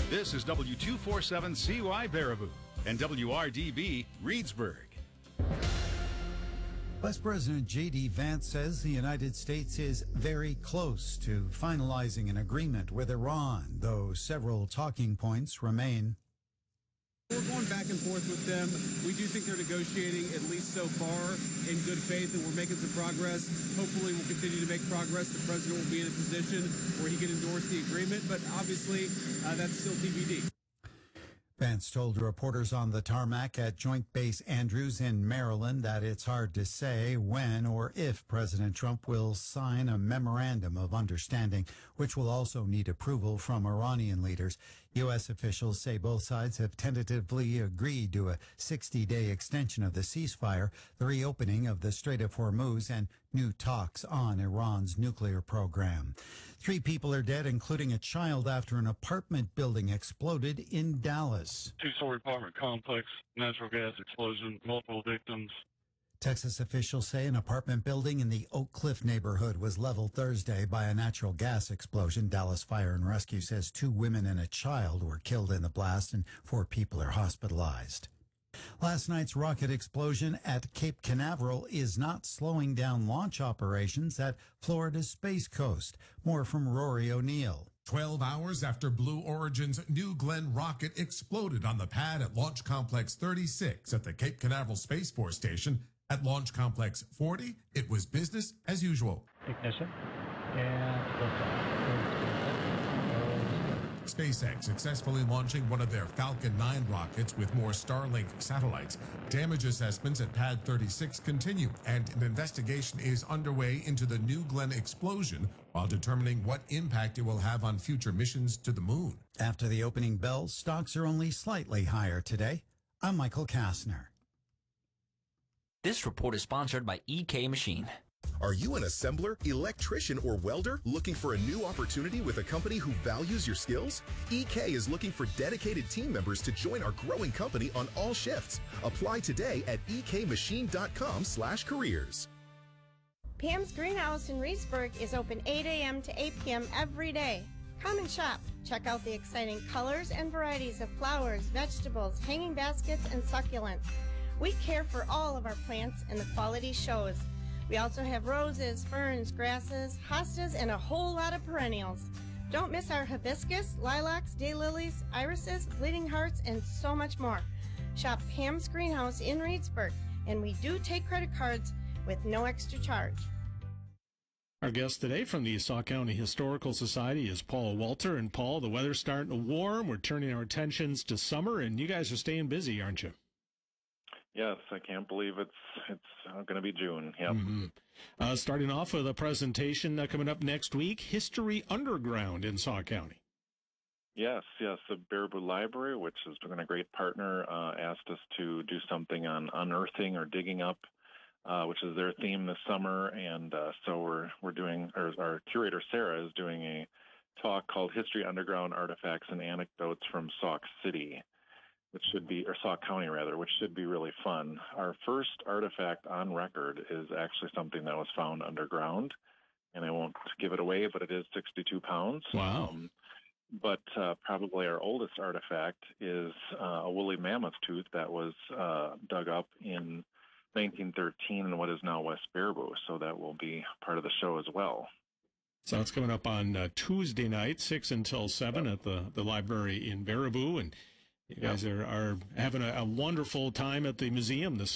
This is W247CY Baraboo and WRDB Reedsburg. Vice President J.D. Vance says the United States is very close to finalizing an agreement with Iran, though several talking points remain. We're going back and forth with them. We do think they're negotiating, at least so far, in good faith, and we're making some progress. Hopefully, we'll continue to make progress. The president will be in a position where he can endorse the agreement, but obviously, that's still TBD. Vance told reporters on the tarmac at Joint Base Andrews in Maryland that it's hard to say when or if President Trump will sign a memorandum of understanding, which will also need approval from Iranian leaders. U.S. officials say both sides have tentatively agreed to a 60-day extension of the ceasefire, the reopening of the Strait of Hormuz, and new talks on Iran's nuclear program. 3 people are dead, including a child, after an apartment building exploded in Dallas. 2-story apartment complex, natural gas explosion, multiple victims. Texas officials say an apartment building in the Oak Cliff neighborhood was leveled Thursday by a natural gas explosion. Dallas Fire and Rescue says 2 women and a child were killed in the blast and 4 people are hospitalized. Last night's rocket explosion at Cape Canaveral is not slowing down launch operations at Florida's Space Coast. More from Rory O'Neill. 12 hours after Blue Origin's New Glenn rocket exploded on the pad at Launch Complex 36 at the Cape Canaveral Space Force Station, at Launch Complex 40, it was business as usual. Ignition and liftoff. SpaceX successfully launching one of their Falcon 9 rockets with more Starlink satellites. Damage assessments at Pad 36 continue, and an investigation is underway into the New Glenn explosion while determining what impact it will have on future missions to the moon. After the opening bell, stocks are only slightly higher today. I'm Michael Kastner. This report is sponsored by EK Machine. Are you an assembler, electrician, or welder looking for a new opportunity with a company who values your skills? EK is looking for dedicated team members to join our growing company on all shifts. Apply today at ekmachine.com/careers. Pam's Greenhouse in Reedsburg is open 8 a.m. to 8 p.m. every day. Come and shop. Check out the exciting colors and varieties of flowers, vegetables, hanging baskets, and succulents. We care for all of our plants, and the quality shows. We also have roses, ferns, grasses, hostas, and a whole lot of perennials. Don't miss our hibiscus, lilacs, daylilies, irises, bleeding hearts, and so much more. Shop Pam's Greenhouse in Reedsburg, and we do take credit cards with no extra charge. Our guest today from the Sauk County Historical Society is Paul Walter. And Paul, the weather's starting to warm. We're turning our attentions to summer, and you guys are staying busy, aren't you? Yes, I can't believe it's going to be June. Yep. Mm-hmm. Starting off with a presentation coming up next week, History Underground in Sauk County. Yes. The Baraboo Library, which has been a great partner, asked us to do something on unearthing or digging up, which is their theme this summer. And so we're doing, or our curator Sarah is doing a talk called History Underground: Artifacts and Anecdotes from Sauk City, which should be, or Sauk County rather, which should be really fun. Our first artifact on record is actually something that was found underground, and I won't give it away, but it is 62 pounds. Wow. But probably our oldest artifact is a woolly mammoth tooth that was dug up in 1913 in what is now West Baraboo, so that will be part of the show as well. So it's coming up on Tuesday night, 6 until 7 at the library in Baraboo, and you guys are having a wonderful time at the museum this